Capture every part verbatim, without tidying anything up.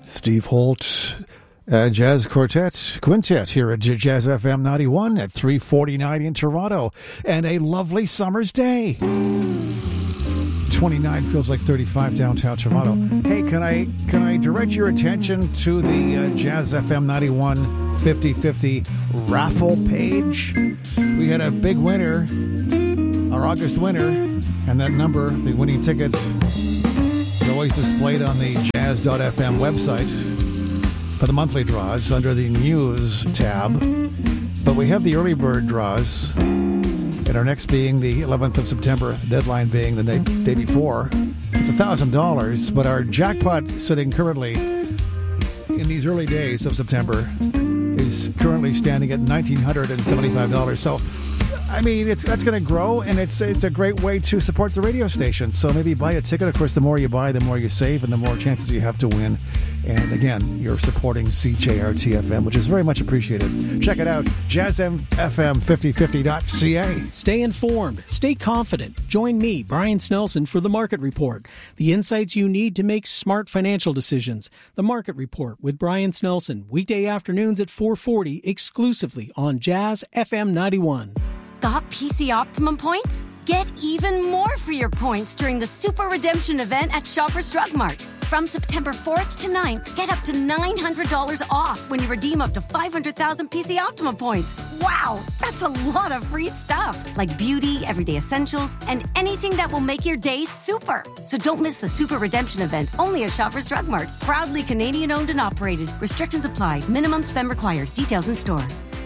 Steve Holt, uh, Jazz Quartet, Quintet here at Jazz F M ninety-one at three forty-nine in Toronto. And a lovely summer's day. twenty-nine feels like thirty-five downtown Toronto. Hey, can I can I direct your attention to the uh, Jazz F M ninety-one fifty fifty raffle page? We had a big winner, our August winner, and that number, the winning tickets, is always displayed on the jazz dot f m website for the monthly draws under the news tab. But we have the early bird draws, and our next being the eleventh of September, deadline being the day, day before. It's one thousand dollars, but our jackpot sitting currently in these early days of September is currently standing at one thousand nine hundred seventy-five dollars. So, I mean, it's that's going to grow, and it's it's a great way to support the radio station. So maybe buy a ticket. Of course, the more you buy, the more you save, and the more chances you have to win. And again, you're supporting C J R T F M, which is very much appreciated. Check it out, jazz f m fifty fifty dot c a. Stay informed. Stay confident. Join me, Brian Snelson, for The Market Report. The insights you need to make smart financial decisions. The Market Report with Brian Snelson, weekday afternoons at four forty, exclusively on Jazz F M ninety-one. Got P C Optimum points? Get even more for your points during the Super Redemption event at Shoppers Drug Mart. From September fourth to ninth, get up to nine hundred dollars off when you redeem up to five hundred thousand P C Optimum points. Wow, that's a lot of free stuff, like beauty, everyday essentials, and anything that will make your day super. So don't miss the Super Redemption event, only at Shoppers Drug Mart. Proudly Canadian-owned and operated. Restrictions apply. Minimum spend required. Details in store.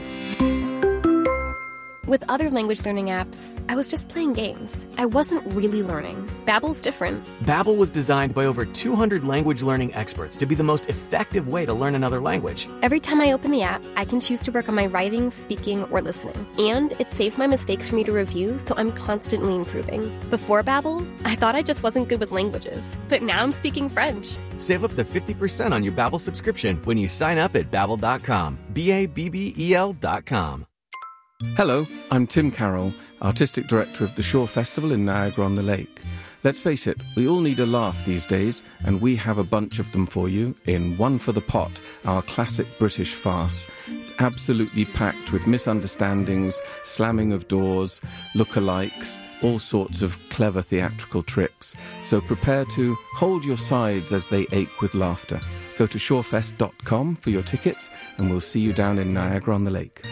With other language learning apps, I was just playing games. I wasn't really learning. Babbel's different. Babbel was designed by over two hundred language learning experts to be the most effective way to learn another language. Every time I open the app, I can choose to work on my writing, speaking, or listening. And it saves my mistakes for me to review, so I'm constantly improving. Before Babbel, I thought I just wasn't good with languages. But now I'm speaking French. Save up to fifty percent on your Babbel subscription when you sign up at babbel dot com. B A B B E L dot com. Hello, I'm Tim Carroll, Artistic Director of the Shore Festival in Niagara-on-the-Lake. Let's face it, we all need a laugh these days, and we have a bunch of them for you in One for the Pot, our classic British farce. It's absolutely packed with misunderstandings, slamming of doors, lookalikes, all sorts of clever theatrical tricks. So prepare to hold your sides as they ache with laughter. Go to shorefest dot com for your tickets, and we'll see you down in Niagara-on-the-Lake.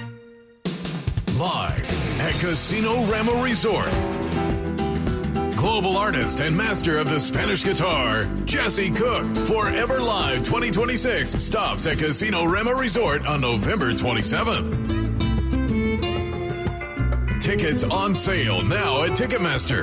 Live at Casino Rama Resort. Global artist and master of the Spanish guitar, Jesse Cook, Forever Live twenty twenty-six stops at Casino Rama Resort on November twenty-seventh. Tickets on sale now at Ticketmaster.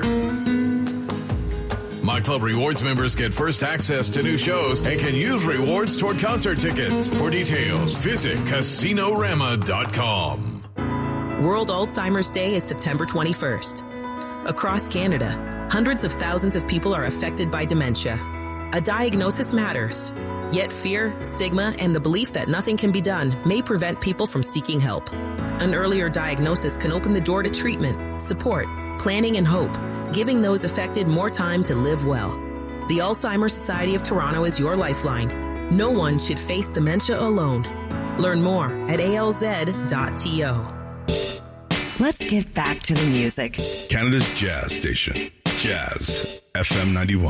My Club Rewards members get first access to new shows and can use rewards toward concert tickets. For details, visit casino rama dot com. World Alzheimer's Day is September twenty-first. Across Canada, hundreds of thousands of people are affected by dementia. A diagnosis matters. Yet fear, stigma, and the belief that nothing can be done may prevent people from seeking help. An earlier diagnosis can open the door to treatment, support, planning, and hope, giving those affected more time to live well. The Alzheimer's Society of Toronto is your lifeline. No one should face dementia alone. Learn more at a l z dot t o. Let's get back to the music. Canada's jazz station, Jazz F M ninety-one.